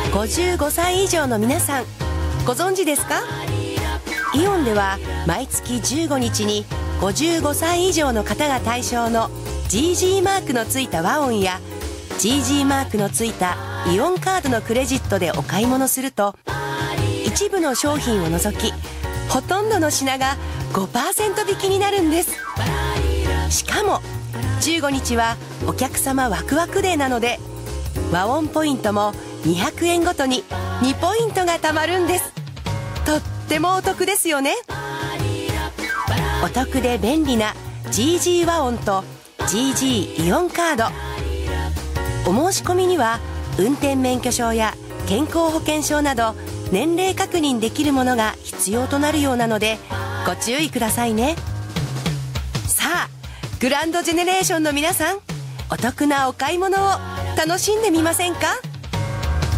55歳以上の皆さん、ご存知ですか？イオンでは毎月15日に55歳以上の方が対象の GG マークのついたワオンや GG マークのついたイオンカードのクレジットでお買い物すると、一部の商品を除きほとんどの品が 5% 引きになるんです。しかも15日はお客様ワクワクデーなので、ワオンポイントも200円ごとに2ポイントが貯まるんです。とってもお得ですよね。お得で便利な GG ワオンと GG イオンカード。お申し込みには運転免許証や健康保険証など年齢確認できるものが必要となるようなのでご注意くださいね。さあ、グランドジェネレーションの皆さん、お得なお買い物を楽しんでみませんか？